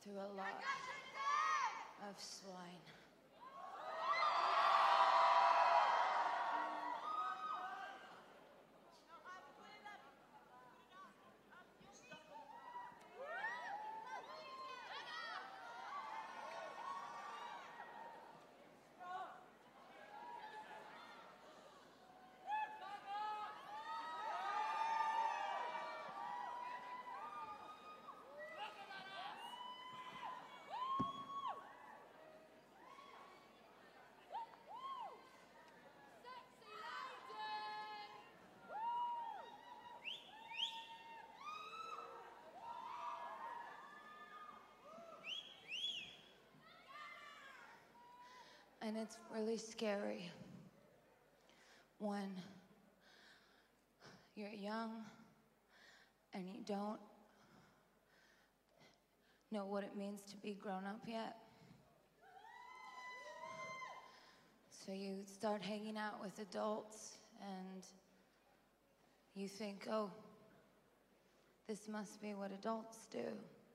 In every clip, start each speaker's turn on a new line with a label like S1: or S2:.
S1: through a lot of swine. And it's really scary when you're young and you don't know what it means to be grown up yet. So you start hanging out with adults and you think, oh, this must be what adults do.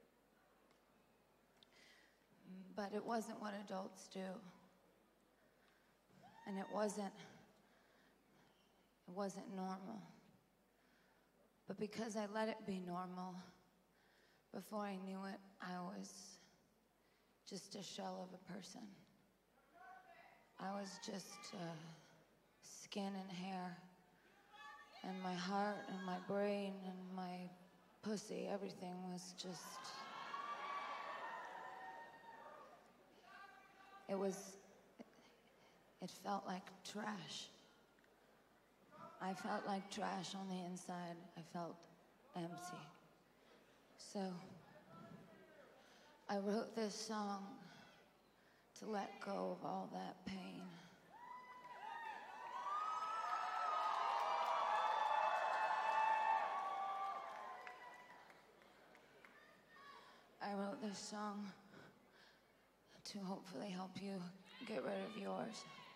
S1: But it wasn't what adults do. And it wasn't normal. But because I let it be normal, before I knew it, I was just a shell of a person. I was just skin and hair, and my heart and my brain and my pussy, everything was just... It felt like trash. I felt like trash on the inside. I felt empty. So I wrote this song to let go of all that pain. I wrote this song to hopefully help you get rid of yours.